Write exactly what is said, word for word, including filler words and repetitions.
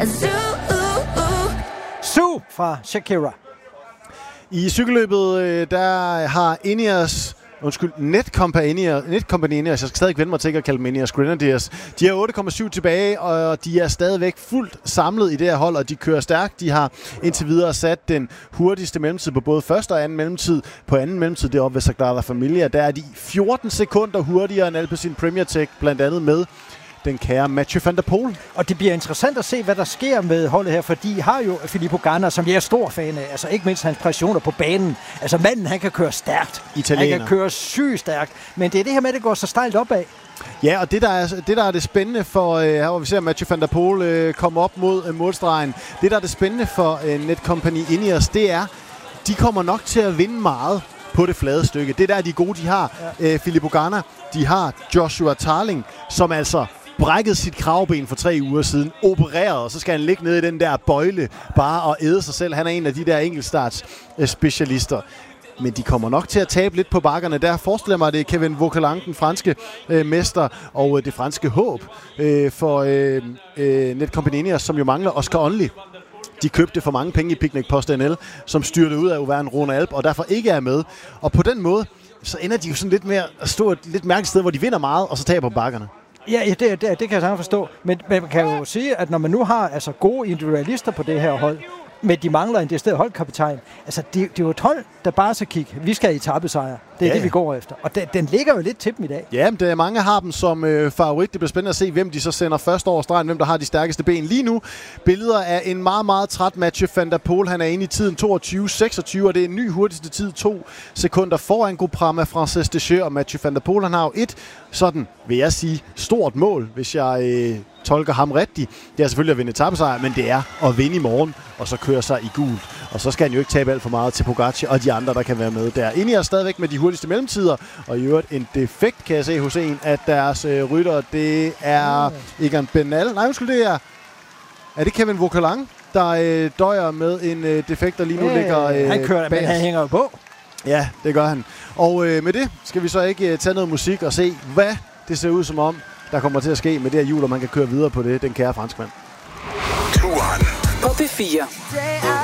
Zoo fra Shakira. I cykelløbet, der har Ineos, undskyld, Netcompany, Netcompany Ineos, jeg skal stadig vende mig til ikke at kalde dem Ineos Grenadiers. De har otte komma syv tilbage, og de er stadigvæk fuldt samlet i det her hold, og de kører stærkt. De har indtil videre sat den hurtigste mellemtid på både første og anden mellemtid. På anden mellemtid, det er oppe ved Sagrada Familia, der er de fjorten sekunder hurtigere end Alpecin Premier Tech, blandt andet med den kære Mathieu van der Poel. Og det bliver interessant at se, hvad der sker med holdet her, fordi de har jo Filippo Ganna, som jeg er stor fan af. Altså ikke mindst hans præstationer på banen. Altså manden, han kan køre stærkt. Italiener. Han kan køre sygt stærkt. Men det er det her med, at det går så stejlt opad. Ja, og det der er det, der er det spændende for, øh, her hvor vi ser Mathieu van der Poel øh, komme op mod øh, målstregen. Det der er det spændende for øh, Netcompany Ineos, det er, de kommer nok til at vinde meget på det flade stykke. Det der er de gode, de har. Ja. Øh, Filippo Ganna, de har Joshua Tarling, som altså brækket sit kravben for tre uger siden, opereret, og så skal han ligge nede i den der bøjle bare og æde sig selv. Han er en af de der enkeltstarts øh, specialister. Men de kommer nok til at tabe lidt på bakkerne. Der forestiller mig, at det er Kevin Vauquelin, den franske øh, mester, og øh, det franske håb øh, for øh, øh, Netcompany Ineos, som jo mangler Oscar Onley. De købte for mange penge i Picnic Post N L, som styrte ud af Auvergne Rhône Alpes, og derfor ikke er med. Og på den måde, så ender de jo sådan lidt mere at stå et lidt mærkeligt sted, hvor de vinder meget, og så taber på bakkerne. Ja, det, det, det kan jeg sagtens forstå. Men man kan jo sige, at når man nu har altså, gode individualister på det her hold, men de mangler en decideret holdkaptajn. Altså, det, det er jo et hold, der bare skal kigge. Vi skal i etapesejr. Det er ja, det, vi går efter. Og den, den ligger jo lidt til dem i dag. Ja, men det er, mange har dem som øh, favorit. Det bliver spændende at se, hvem de så sender først over stregen, hvem der har de stærkeste ben. Lige nu, billeder af en meget, meget træt Mathieu van der Poel. Han er inde i tiden toogtyve seksogtyve, og det er en ny hurtigste tid, to sekunder foran Groupama Frances Deschamps og Mathieu van der Poel. Han har jo et sådan, vil jeg sige, stort mål, hvis jeg øh, tolker ham rigtigt. Det er selvfølgelig at vinde etapesejr, men det er at vinde i morgen, og så køre sig i gult. Og så skal han jo ikke tabe alt for meget til Pogacar og de andre, der kan være med der. Ineos stadigvæk med de hurtigste mellemtider, og i øvrigt en defekt, kan jeg se hos en af deres øh, rytter. Det er Egan Bernal. Nej, undskyld, det er... Er det Kevin Vauquelin, der øh, døjer med en øh, defekt, der lige nu øh, ligger øh, han kører, men han hænger jo på. Ja, det gør han. Og øh, med det skal vi så ikke øh, tage noget musik og se, hvad det ser ud som om, der kommer til at ske med det her hjul, og man kan køre videre på det, den kære franskmand. Turen på P fire.